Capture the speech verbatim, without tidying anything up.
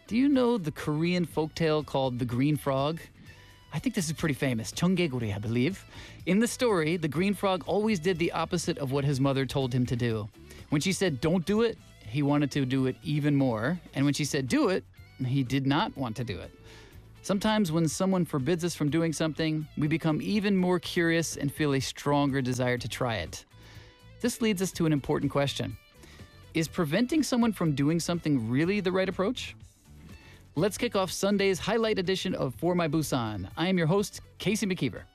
Do you know the Korean folktale called The Green Frog? I think this is pretty famous. Cheonggeguri, I believe. In the story, the green frog always did the opposite of what his mother told him to do. When she said, don't do it, he wanted to do it even more. And when she said, do it, he did not want to do it. Sometimes when someone forbids us from doing something, we become even more curious and feel a stronger desire to try it. This leads us to an important question. Is preventing someone from doing something really the right approach? Let's kick off Sunday's highlight edition of For My Busan. I am your host, Casey McKeever.